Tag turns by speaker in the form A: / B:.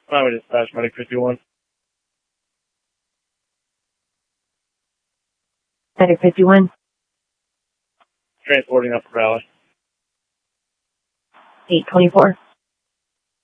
A: Highway Dispatch, Medic 51.
B: Medic 51.
A: Transporting Upper Valley.
B: 824.